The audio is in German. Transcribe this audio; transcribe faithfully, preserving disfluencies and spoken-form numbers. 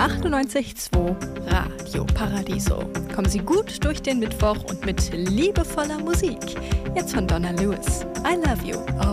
achtundneunzig Komma zwei Radio Paradiso. Kommen Sie gut durch den Mittwoch und mit liebevoller Musik. Jetzt von Donna Lewis. I love you.